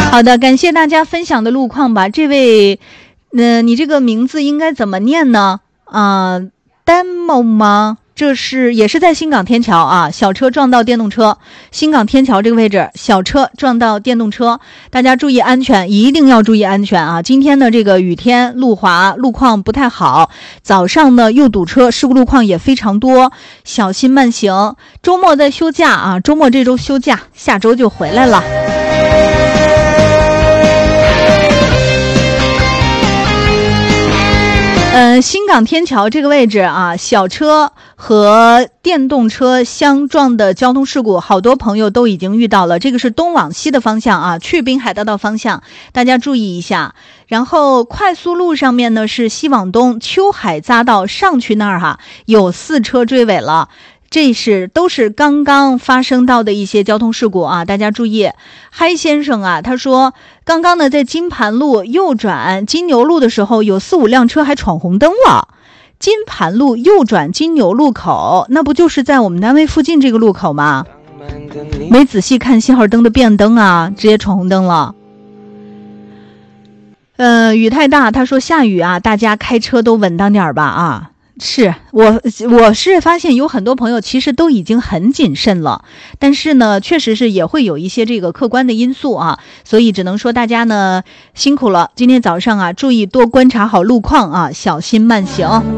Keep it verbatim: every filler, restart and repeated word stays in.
好的，感谢大家分享的路况吧。这位，呃，你这个名字应该怎么念呢？啊、呃，丹某吗？这是也是在新港天桥啊，小车撞到电动车，新港天桥这个位置，小车撞到电动车，大家注意安全，一定要注意安全啊！今天的这个雨天路滑，路况不太好，早上呢又堵车，事故路况也非常多，小心慢行。周末在休假啊，周末这周休假，下周就回来了。嗯，新港天桥这个位置啊，小车和电动车相撞的交通事故，好多朋友都已经遇到了。这个是东往西的方向啊，去滨海大道方向，大家注意一下。然后快速路上面呢是西往东秋海匝道上去那儿哈、啊，有四车追尾了。这是都是刚刚发生到的一些交通事故啊，大家注意。嗨先生啊，他说刚刚呢在金盘路右转金牛路的时候，有四五辆车还闯红灯了。金盘路右转金牛路口，那不就是在我们单位附近这个路口吗？没仔细看信号灯的变灯啊，直接闯红灯了。呃，雨太大，他说下雨啊，大家开车都稳当点吧啊。是我我是发现有很多朋友其实都已经很谨慎了，但是呢确实是也会有一些这个客观的因素啊，所以只能说大家呢辛苦了，今天早上啊注意多观察好路况啊，小心慢行。